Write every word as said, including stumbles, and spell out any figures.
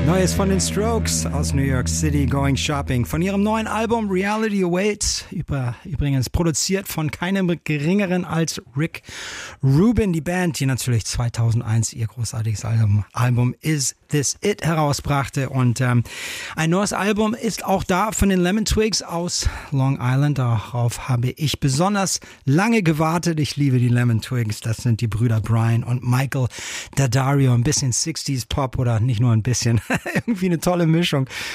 Neues von den Strokes aus New York City, Going Shopping. Von ihrem neuen Album Reality Awaits, über, übrigens produziert von keinem geringeren als Rick Rubin. Die Band, die natürlich zweitausendeins ihr großartiges Album, Album Is This It herausbrachte. Und ähm, ein neues Album ist auch da von den Lemon Twigs aus Long Island. Darauf habe ich besonders lange gewartet. Ich liebe die Lemon Twigs. Das sind die Brüder Brian und Michael Daddario. Ein bisschen sixties Pop oder nicht nur ein bisschen. Irgendwie eine tolle Mischung.